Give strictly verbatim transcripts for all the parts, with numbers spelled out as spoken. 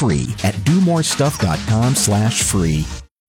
free at domorestuff.com slash free.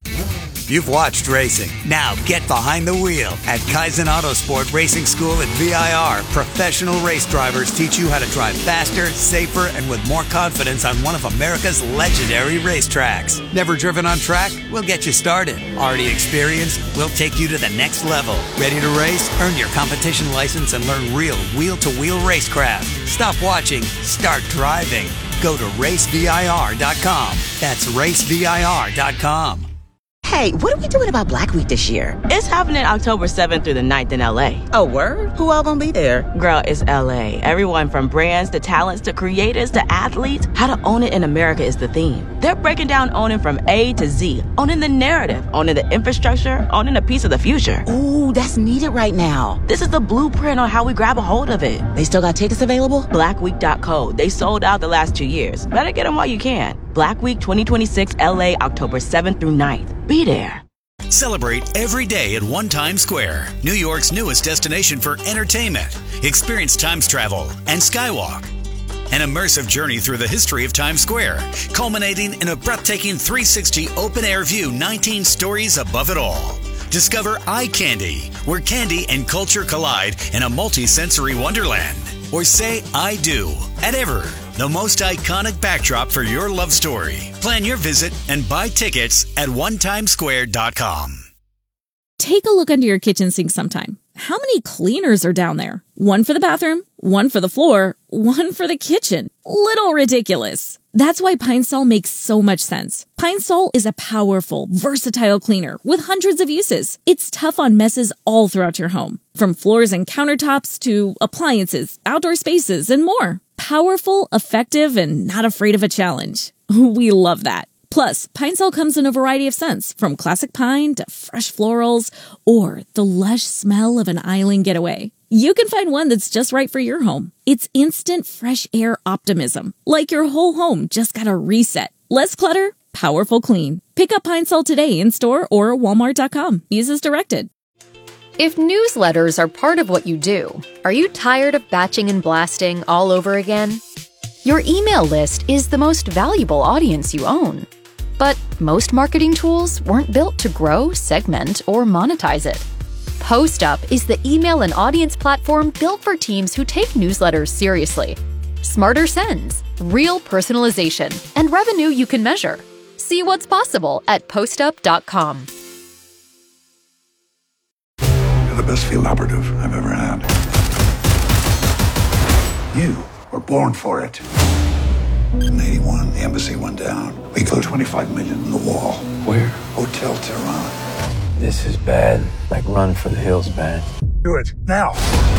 You've watched racing. Now get behind the wheel. At Kaizen Autosport Racing School at V I R, professional race drivers teach you how to drive faster, safer, and with more confidence on one of America's legendary racetracks. Never driven on track? We'll get you started. Already experienced? We'll take you to the next level. Ready to race? Earn your competition license and learn real wheel-to-wheel racecraft. Stop watching. Start driving. Go to race V I R dot com. That's race V I R dot com. Hey, what are we doing about Black Week this year? It's happening October seventh through the ninth in L A. Oh, word? Who all gonna be there? Girl, it's L A. Everyone from brands to talents to creators to athletes. How to own it in America is the theme. They're breaking down owning from A to Z. Owning the narrative, owning the infrastructure, owning a piece of the future. Ooh, that's needed right now. This is the blueprint on how we grab a hold of it. They still got tickets available? black week dot co. They sold out the last two years. Better get them while you can. Black Week twenty twenty-six L A, October seventh through ninth. Be there. Celebrate every day at One Times Square, New York's newest destination for entertainment. Experience Times travel and Skywalk. An immersive journey through the history of Times Square, culminating in a breathtaking three sixty open-air view, nineteen stories above it all. Discover Eye Candy, where candy and culture collide in a multi-sensory wonderland. Or say I do at Ever, the most iconic backdrop for your love story. Plan your visit and buy tickets at one times square dot com. Take a look under your kitchen sink sometime. How many cleaners are down there? One for the bathroom, one for the floor, one for the kitchen. Little ridiculous. That's why Pine Sol makes so much sense. Pine Sol is a powerful, versatile cleaner with hundreds of uses. It's tough on messes all throughout your home, from floors and countertops to appliances, outdoor spaces, and more. Powerful, effective, and not afraid of a challenge. We love that. Plus, Pine Sol comes in a variety of scents, from classic pine to fresh florals, or the lush smell of an island getaway. You can find one that's just right for your home. It's instant fresh air optimism, like your whole home just got a reset. Less clutter, powerful clean. Pick up Pine Sol today in store or walmart dot com. Use as directed. If newsletters are part of what you do, are you tired of batching and blasting all over again? Your email list is the most valuable audience you own. But most marketing tools weren't built to grow, segment, or monetize it. PostUp is the email and audience platform built for teams who take newsletters seriously. Smarter sends, real personalization, and revenue you can measure. See what's possible at postup dot com. You're the best field operative I've ever had. You were born for it. In eighty-one, the embassy went down. We put twenty-five million in the wall. Where? Hotel Tehran. This is bad. Like Run for the Hills bad. Do it, now.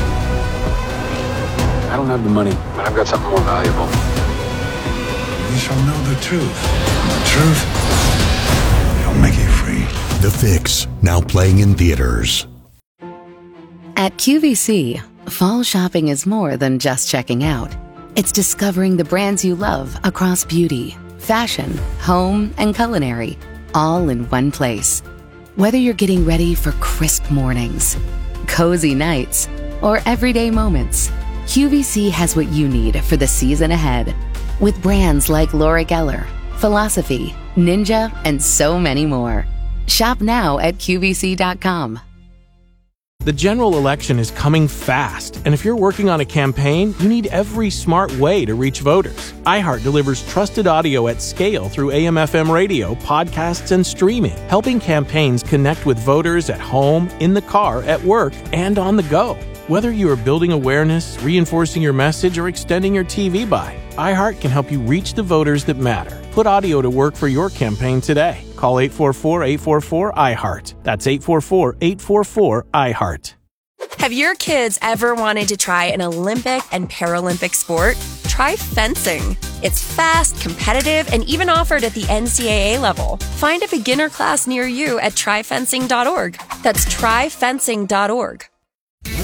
I don't have the money, but I've got something more valuable. You shall know the truth. And the truth shall make you free. The Fix, now playing in theaters. At Q V C, fall shopping is more than just checking out. It's discovering the brands you love across beauty, fashion, home, and culinary, all in one place. Whether you're getting ready for crisp mornings, cozy nights, or everyday moments, Q V C has what you need for the season ahead. With brands like Laura Geller, Philosophy, Ninja, and so many more. Shop now at Q V C dot com. The general election is coming fast, and if you're working on a campaign, you need every smart way to reach voters. iHeart delivers trusted audio at scale through A M F M radio, podcasts, and streaming, helping campaigns connect with voters at home, in the car, at work, and on the go. Whether you are building awareness, reinforcing your message, or extending your T V buy, iHeart can help you reach the voters that matter. Put audio to work for your campaign today. Call eight four four, eight four four, I heart. That's eight four four, eight four four, I heart. Have your kids ever wanted to try an Olympic and Paralympic sport? Try fencing. It's fast, competitive, and even offered at the N C double A level. Find a beginner class near you at try fencing dot org. That's try fencing dot org.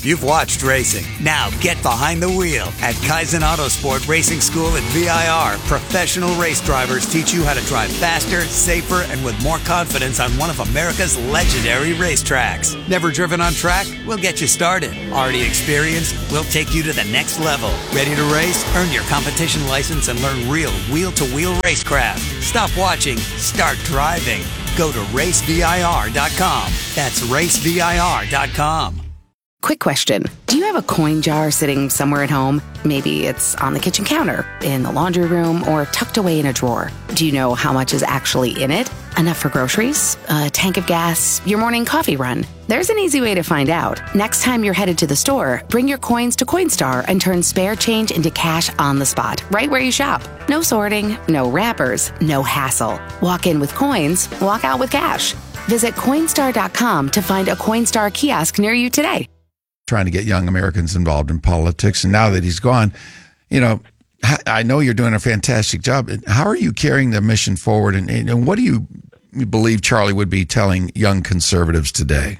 You've watched racing. Now get behind the wheel. At Kaizen Autosport Racing School at V I R, professional race drivers teach you how to drive faster, safer, and with more confidence on one of America's legendary racetracks. Never driven on track? We'll get you started. Already experienced? We'll take you to the next level. Ready to race? Earn your competition license and learn real wheel-to-wheel racecraft. Stop watching. Start driving. Go to race V I R dot com. That's race V I R dot com. Quick question. Do you have a coin jar sitting somewhere at home? Maybe it's on the kitchen counter, in the laundry room, or tucked away in a drawer. Do you know how much is actually in it? Enough for groceries? A tank of gas? Your morning coffee run? There's an easy way to find out. Next time you're headed to the store, bring your coins to Coinstar and turn spare change into cash on the spot, right where you shop. No sorting, no wrappers, no hassle. Walk in with coins, walk out with cash. Visit Coinstar dot com to find a Coinstar kiosk near you today. Trying to get young Americans involved in politics. And now that he's gone, you know, I know you're doing a fantastic job. How are you carrying the mission forward? And, and what do you believe Charlie would be telling young conservatives today?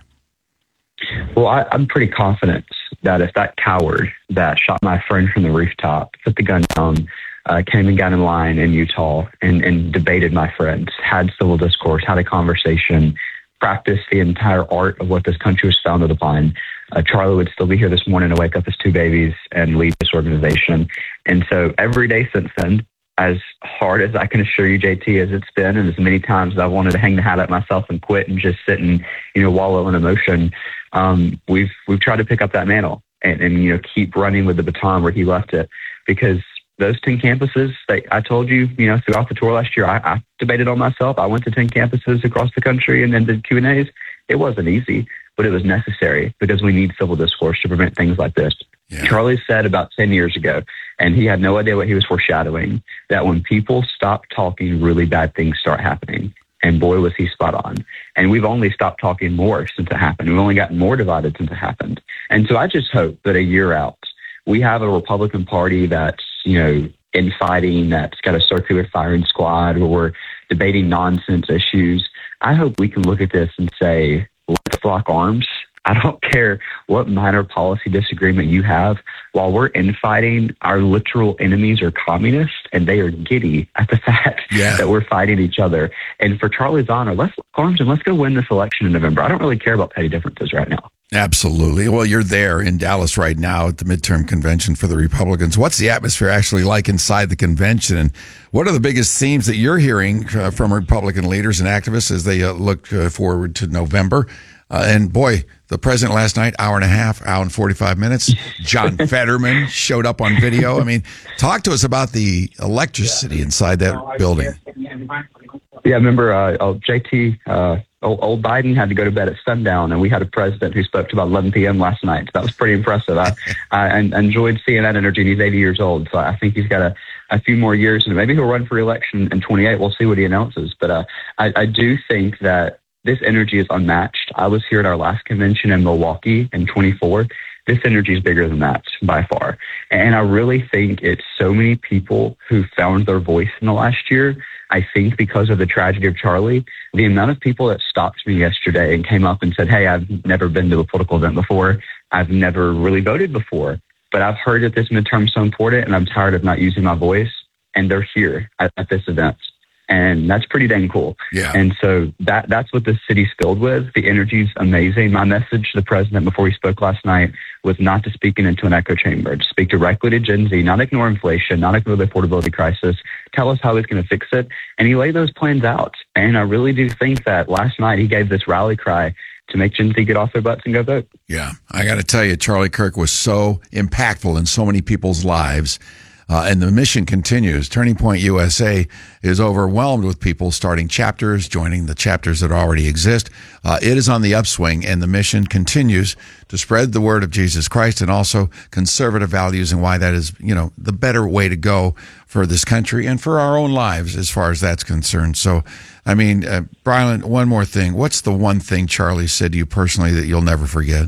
Well, I, I'm pretty confident that if that coward that shot my friend from the rooftop, put the gun down, uh, came and got in line in Utah and, and debated my friends, had civil discourse, had a conversation, practiced the entire art of what this country was founded upon, Uh, Charlie would still be here this morning to wake up his two babies and lead this organization. And so every day since then, as hard as I can assure you, J T, as it's been, and as many times as I wanted to hang the hat at myself and quit and just sit and, you know, wallow in emotion, um, we've we've tried to pick up that mantle and, and, you know, keep running with the baton where he left it. Because those ten campuses that I told you, you know, throughout the tour last year, I, I debated on myself. I went to ten campuses across the country and then did Q and A's. It wasn't easy, but it was necessary because we need civil discourse to prevent things like this. Yeah. Charlie said about ten years ago, and he had no idea what he was foreshadowing, that when people stop talking, really bad things start happening. And boy, was he spot on. And we've only stopped talking more since it happened. We've only gotten more divided since it happened. And so I just hope that a year out, we have a Republican Party that's, you know, infighting, that's got a circular firing squad where we're debating nonsense issues. I hope we can look at this and say, let's lock arms. I don't care what minor policy disagreement you have. While we're infighting, our literal enemies are communists, and they are giddy at the fact yeah. that we're fighting each other. And for Charlie's honor, let's lock arms and let's go win this election in November. I don't really care about petty differences right now. Absolutely. Well, you're there in Dallas right now at the midterm convention for the Republicans. What's the atmosphere actually like inside the convention? And what are the biggest themes that you're hearing uh, from Republican leaders and activists as they uh, look uh, forward to November? Uh, and boy, the president last night, hour and a half, hour and forty-five minutes. John Fetterman showed up on video. I mean, talk to us about the electricity inside that building. Yeah, I remember uh, oh, J T, uh, old, old Biden had to go to bed at sundown, and we had a president who spoke to about eleven p.m. last night. So that was pretty impressive. I, I enjoyed seeing that energy, and he's eighty years old, so I think he's got a, a few more years, and maybe he'll run for re-election in twenty-eight. We'll see what he announces. But uh, I, I do think that this energy is unmatched. I was here at our last convention in Milwaukee in twenty-four. This energy is bigger than that by far. And I really think it's so many people who found their voice in the last year. I think because of the tragedy of Charlie, the amount of people that stopped me yesterday and came up and said, hey, I've never been to a political event before. I've never really voted before, but I've heard that this midterm is so important and I'm tired of not using my voice. And they're here at, at this event. And that's pretty dang cool. Yeah. And so that that's what the city's filled with. The energy's amazing. My message to the president before he spoke last night was not to speak into an echo chamber, to speak directly to Gen Z, not ignore inflation, not ignore the affordability crisis, tell us how he's going to fix it. And he laid those plans out. And I really do think that last night he gave this rally cry to make Gen Z get off their butts and go vote. Yeah. I got to tell you, Charlie Kirk was so impactful in so many people's lives. Uh, and the mission continues. Turning Point U S A is overwhelmed with people starting chapters, joining the chapters that already exist. Uh, it is on the upswing, and the mission continues to spread the word of Jesus Christ and also conservative values, and why that is, you know, the better way to go for this country and for our own lives as far as that's concerned. So, I mean, uh, Brylan, one more thing. What's the one thing Charlie said to you personally that you'll never forget?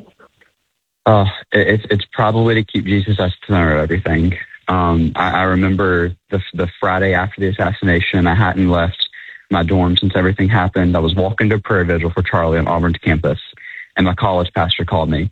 Uh, it's, it's probably to keep Jesus at the center of everything. Um, I, I remember the, the Friday after the assassination, I hadn't left my dorm since everything happened. I was walking to a prayer vigil for Charlie on Auburn's campus, and my college pastor called me.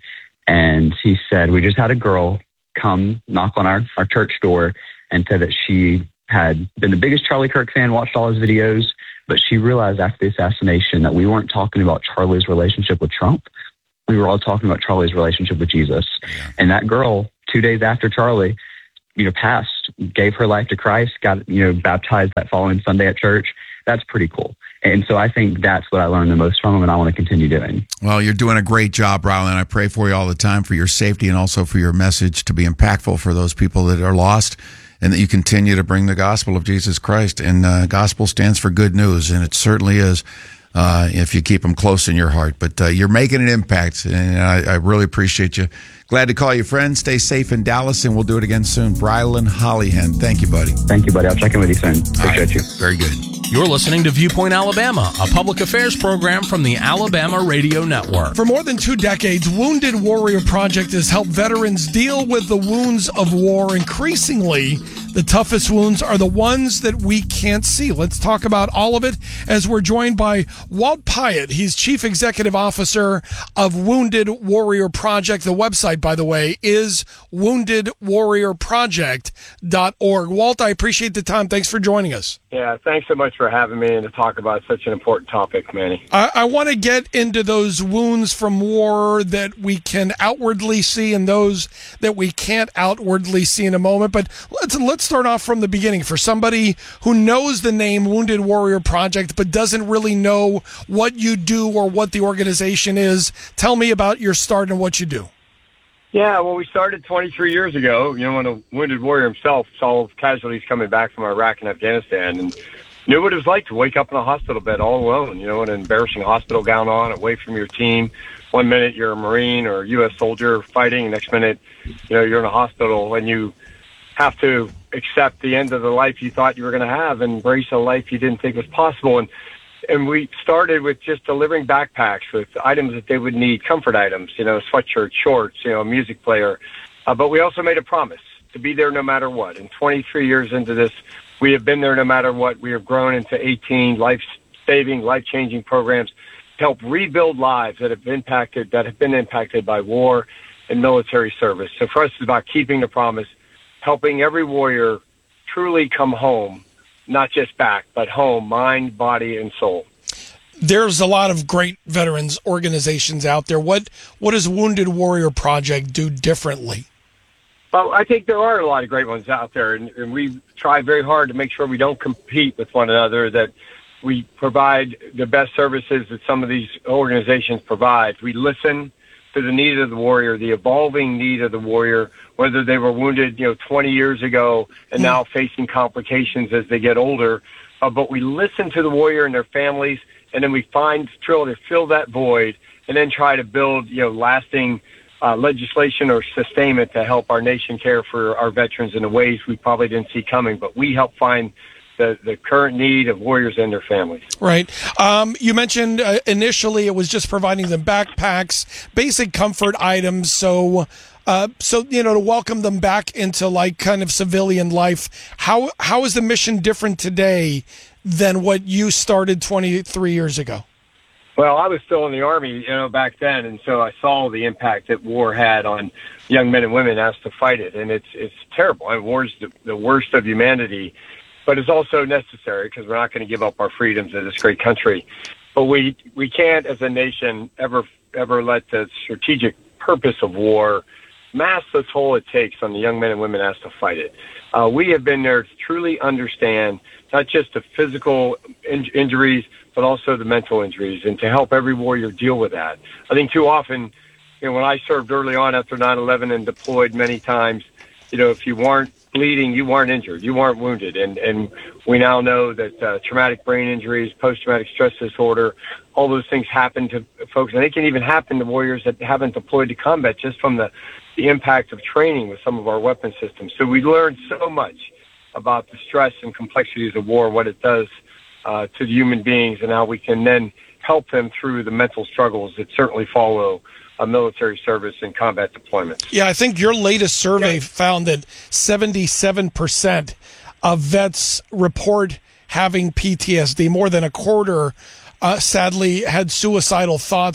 And he said, we just had a girl come knock on our, our church door and said that she had been the biggest Charlie Kirk fan, watched all his videos, but she realized after the assassination that we weren't talking about Charlie's relationship with Trump. We were all talking about Charlie's relationship with Jesus. Yeah. And that girl, two days after Charlie, you know, passed, gave her life to Christ, got, you know, baptized that following Sunday at church. That's pretty cool. And so I think that's what I learned the most from him, and I want to continue doing. Well, you're doing a great job, Ryland. I pray for you all the time for your safety and also for your message to be impactful for those people that are lost, and that you continue to bring the gospel of Jesus Christ. And uh, gospel stands for good news, and it certainly is uh, if you keep them close in your heart. But uh, you're making an impact, and I, I really appreciate you. Glad to call you friend. Stay safe in Dallas, and we'll do it again soon. Ryland Hollyhan, thank you, buddy. Thank you, buddy. I'll check in with you soon. Appreciate right. you. Very good. You're listening to Viewpoint Alabama, a public affairs program from the Alabama Radio Network. For more than two decades, Wounded Warrior Project has helped veterans deal with the wounds of war. Increasingly, the toughest wounds are the ones that we can't see. Let's talk about all of it as we're joined by Walt Pyatt. He's Chief Executive Officer of Wounded Warrior Project. The website, by the way, is wounded warrior project dot org. Walt, I appreciate the time. Thanks for joining us. Yeah, thanks so much for having me and to talk about such an important topic, Manny. I, I want to get into those wounds from war that we can outwardly see and those that we can't outwardly see in a moment. But let's let's start off from the beginning. For somebody who knows the name Wounded Warrior Project but doesn't really know what you do or what the organization is, tell me about your start and what you do. Yeah, well, we started twenty-three years ago, you know, when a wounded warrior himself saw casualties coming back from Iraq and Afghanistan and knew what it was like to wake up in a hospital bed all alone, you know, an embarrassing hospital gown on, away from your team. One minute you're a Marine or a U S soldier fighting, the next minute, you know, you're in a hospital and you have to accept the end of the life you thought you were going to have and embrace a life you didn't think was possible. And And we started with just delivering backpacks with items that they would need, comfort items, you know, sweatshirts, shorts, you know, a music player. Uh, but we also made a promise to be there no matter what. And twenty-three years into this, we have been there no matter what. We have grown into eighteen life-saving, life-changing programs to help rebuild lives that have impacted, that have been impacted by war and military service. So for us, it's about keeping the promise, helping every warrior truly come home. Not just back, but home, mind, body, and soul. There's a lot of great veterans organizations out there. What what does Wounded Warrior Project do differently? Well, I think there are a lot of great ones out there, and, and we try very hard to make sure we don't compete with one another, that we provide the best services that some of these organizations provide. We listen to the need of the warrior, the evolving need of the warrior, whether they were wounded, you know, twenty years ago and now facing complications as they get older. Uh, but we listen to the warrior and their families, and then we find, try to fill that void, and then try to build, you know, lasting uh, legislation or sustainment to help our nation care for our veterans in the ways we probably didn't see coming. But we help find The, the current need of warriors and their families. Right. Um, you mentioned uh, initially it was just providing them backpacks, basic comfort items. So, uh, so you know, to welcome them back into like kind of civilian life. How how is the mission different today than what you started twenty-three years ago? Well, I was still in the Army, you know, back then, and so I saw the impact that war had on young men and women asked to fight it, and it's it's terrible. I mean, war is the, the worst of humanity. But it's also necessary because we're not going to give up our freedoms in this great country. But we we can't, as a nation, ever ever let the strategic purpose of war mask the toll it takes on the young men and women asked to fight it. Uh, we have been there to truly understand not just the physical in- injuries, but also the mental injuries, and to help every warrior deal with that. I think too often, you know, when I served early on after nine eleven and deployed many times, you know, if you weren't bleeding, you weren't injured, you weren't wounded. And, and we now know that uh, traumatic brain injuries, post-traumatic stress disorder, all those things happen to folks. And they can even happen to warriors that haven't deployed to combat just from the, the impact of training with some of our weapon systems. So we learned so much about the stress and complexities of war, what it does uh, to the human beings, and how we can then help them through the mental struggles that certainly follow a military service and combat deployments. Yeah, I think your latest survey yeah. found that seventy-seven percent of vets report having P T S D. More than a quarter, uh, sadly, had suicidal thoughts.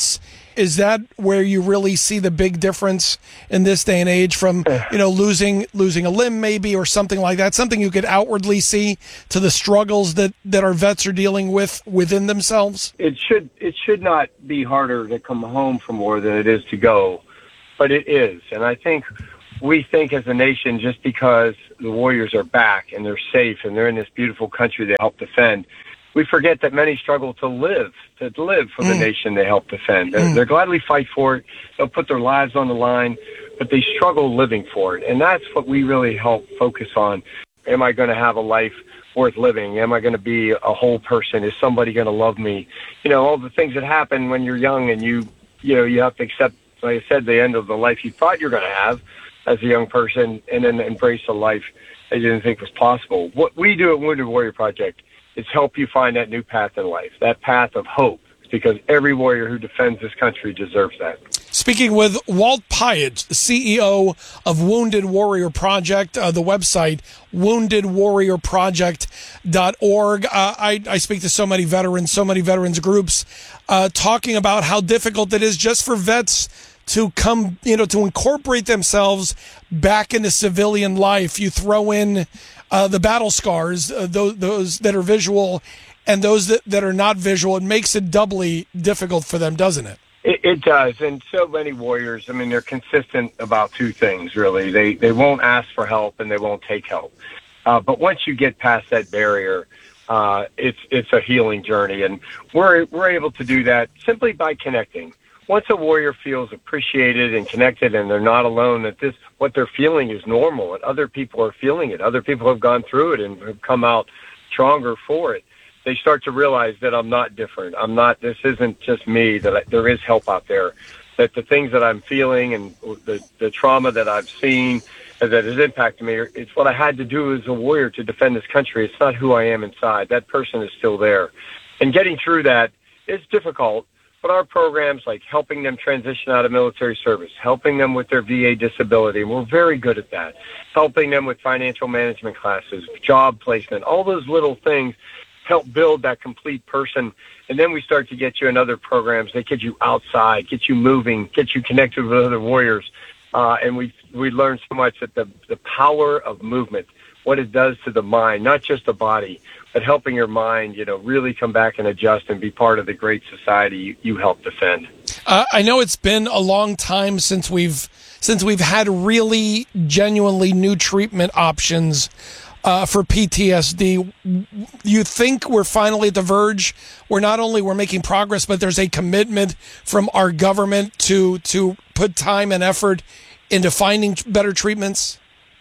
Is that where you really see the big difference in this day and age from, you know, losing losing a limb maybe or something like that? Something you could outwardly see to the struggles that, that our vets are dealing with within themselves? It should it should not be harder to come home from war than it is to go, but it is. And I think we think as a nation, just because the warriors are back and they're safe and they're in this beautiful country they help defend, we forget that many struggle to live, to live for the mm. nation they help defend. Mm. They'll gladly fight for it. They'll put their lives on the line, but they struggle living for it. And that's what we really help focus on. Am I going to have a life worth living? Am I going to be a whole person? Is somebody going to love me? You know, all the things that happen when you're young and you, you know, you have to accept, like I said, the end of the life you thought you were going to have as a young person and then embrace a life that you didn't think was possible. What we do at Wounded Warrior Project is help you find that new path in life, that path of hope, because every warrior who defends this country deserves that. Speaking with Walt Pyatt, C E O of Wounded Warrior Project, uh, the website, wounded warrior project dot org. Uh, I, I speak to so many veterans, so many veterans groups, uh, talking about how difficult it is just for vets to come, you know, to incorporate themselves back into civilian life. You throw in Uh, the battle scars, uh, those, those that are visual and those that, that are not visual, it makes it doubly difficult for them, doesn't it? It, it does. And so many warriors, I mean, they're consistent about two things, really. They they won't ask for help and they won't take help. Uh, but once you get past that barrier, uh, it's it's a healing journey. And we're, we're able to do that simply by connecting. Once a warrior feels appreciated and connected and they're not alone, that this, what they're feeling is normal and other people are feeling it. Other people have gone through it and have come out stronger for it. They start to realize that I'm not different. I'm not, this isn't just me, that I, there is help out there, that the things that I'm feeling and the, the trauma that I've seen that has impacted me, it's what I had to do as a warrior to defend this country. It's not who I am inside. That person is still there. And getting through that is difficult. But our programs, like helping them transition out of military service, helping them with their V A disability, and we're very good at that, helping them with financial management classes, job placement, all those little things help build that complete person. And then we start to get you in other programs that get you outside, get you moving, get you connected with other warriors. Uh, and we we learn so much that the, the power of movement, what it does to the mind, not just the body, but helping your mind, you know, really come back and adjust and be part of the great society you, you help defend. Uh, I know it's been a long time since we've since we've had really genuinely new treatment options uh, for P T S D. You think we're finally at the verge where not only we're making progress, but there's a commitment from our government to to put time and effort into finding better treatments?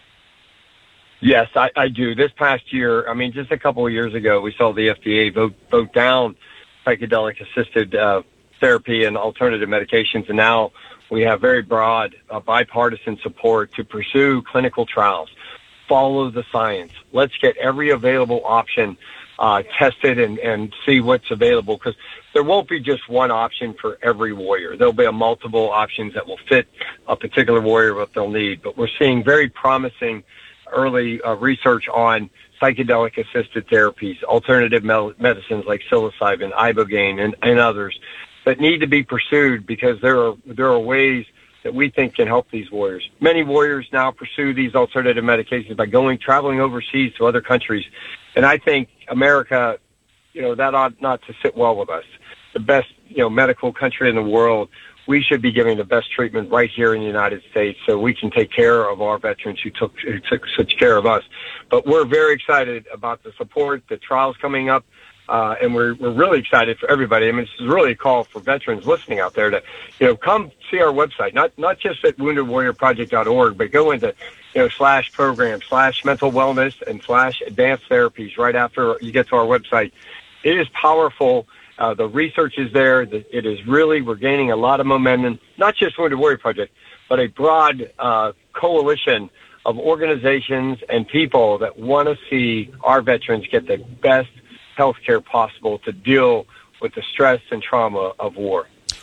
Yes, I, I do. This past year, I mean, just a couple of years ago, we saw the F D A vote vote down psychedelic-assisted uh, therapy and alternative medications, and now we have very broad uh, bipartisan support to pursue clinical trials. Follow the science. Let's get every available option uh, tested and, and see what's available, because there won't be just one option for every warrior. There'll be a multiple options that will fit a particular warrior, what they'll need. But we're seeing very promising early uh, research on psychedelic-assisted therapies, alternative me- medicines like psilocybin, ibogaine, and, and others that need to be pursued, because there are there are ways that we think can help these warriors. Many warriors now pursue these alternative medications by going, traveling overseas to other countries. And I think America, you know, that ought not to sit well with us. The best, you know, medical country in the world, we should be giving the best treatment right here in the United States so we can take care of our veterans who took, who took such care of us. But we're very excited about the support, the trials coming up. Uh, and we're we're really excited for everybody. I mean, this is really a call for veterans listening out there to, you know, come see our website, not not just at wounded warrior project dot org, but go into, you know, slash program, slash mental wellness, and slash advanced therapies right after you get to our website. It is powerful. Uh, the research is there. It is really, we're gaining a lot of momentum, not just Wounded Warrior Project, but a broad uh, coalition of organizations and people that want to see our veterans get the best health care possible to deal with the stress and trauma of war.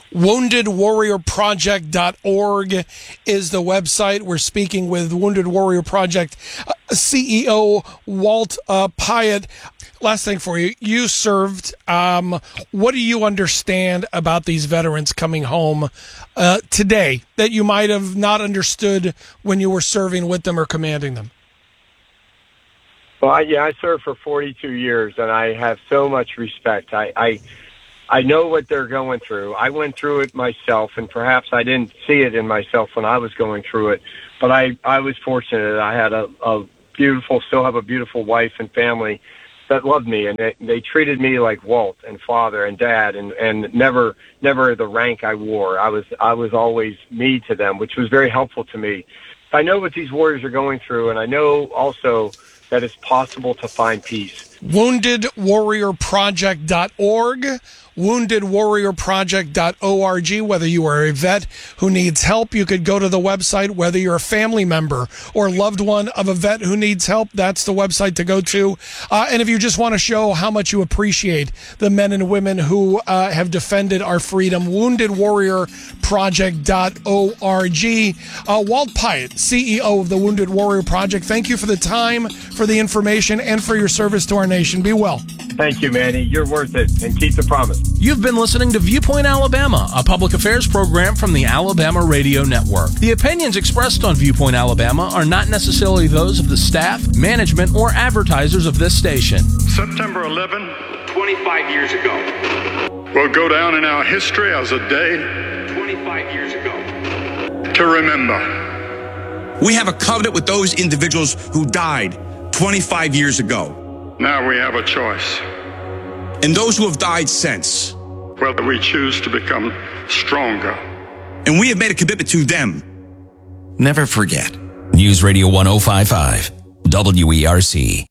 wounded warrior project dot org is the website. We're speaking with Wounded Warrior Project uh, C E O Walt uh, Pyatt. Last thing for you. You served. Um, what do you understand about these veterans coming home uh, today that you might have not understood when you were serving with them or commanding them? Well, I, yeah, I served for forty-two years, and I have so much respect. I, I I know what they're going through. I went through it myself, and perhaps I didn't see it in myself when I was going through it, but I, I was fortunate. I had a, a beautiful, still have a beautiful wife and family that loved me, and they, they treated me like Walt and father and dad, and, and never never the rank I wore. I was I was always me to them, which was very helpful to me. I know what these warriors are going through, and I know also that it's possible to find peace. wounded warrior project dot org, wounded warrior project dot org. Whether you are a vet who needs help, you could go to the website. Whether you're a family member or loved one of a vet who needs help, that's the website to go to. Uh, and if you just want to show how much you appreciate the men and women who uh, have defended our freedom, wounded warrior project dot org. Uh, Walt Pyatt, C E O of the Wounded Warrior Project, thank you for the time, for the information, and for your service to our nation. Be well. Thank you, Manny. You're worth it, and keep the promise. You've been listening to Viewpoint Alabama, a public affairs program from the Alabama Radio Network. The opinions expressed on Viewpoint Alabama are not necessarily those of the staff, management, or advertisers of this station. September eleventh, twenty-five years ago, will go down in our history as a day twenty-five years ago to remember. We have a covenant with those individuals who died twenty-five years ago. Now we have a choice. And those who have died since. Whether we choose to become stronger. And we have made a commitment to them. Never forget. News Radio one oh five point five, W E R C.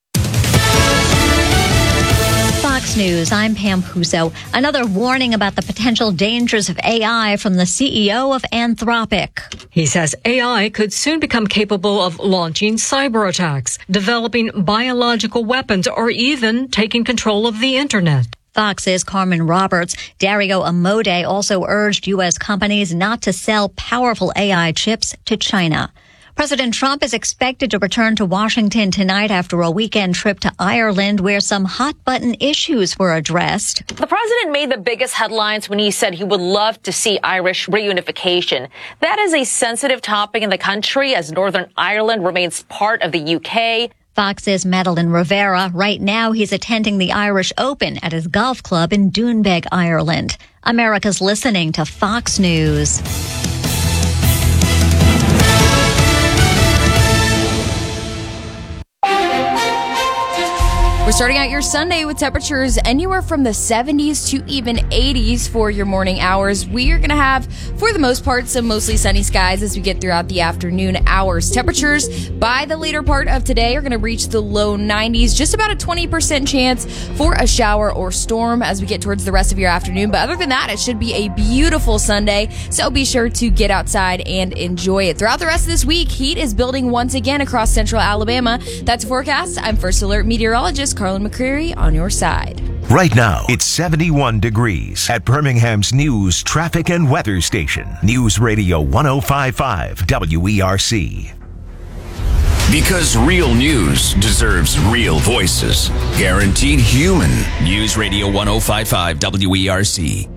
Fox News, I'm Pam Puso. Another warning about the potential dangers of A I from the C E O of Anthropic. He says A I could soon become capable of launching cyber attacks, developing biological weapons, or even taking control of the internet. Fox's Carmen Roberts. Dario Amodei also urged U S companies not to sell powerful A I chips to China. President Trump is expected to return to Washington tonight after a weekend trip to Ireland where some hot-button issues were addressed. The president made the biggest headlines when he said he would love to see Irish reunification. That is a sensitive topic in the country as Northern Ireland remains part of the U K. Fox's Madeline Rivera. Right now, he's attending the Irish Open at his golf club in Doonbeg, Ireland. America's listening to Fox News. We're starting out your Sunday with temperatures anywhere from the seventies to even eighties for your morning hours. We are going to have, for the most part, some mostly sunny skies as we get throughout the afternoon hours. Temperatures by the later part of today are going to reach the low nineties. Just about a twenty percent chance for a shower or storm as we get towards the rest of your afternoon. But other than that, it should be a beautiful Sunday. So be sure to get outside and enjoy it. Throughout the rest of this week, heat is building once again across central Alabama. That's a forecast. I'm First Alert meteorologist Carlin McCreary on your side. Right now, it's seventy-one degrees at Birmingham's news, traffic, and weather station. News Radio one oh five point five W E R C. Because real news deserves real voices. Guaranteed human. News Radio one oh five point five W E R C.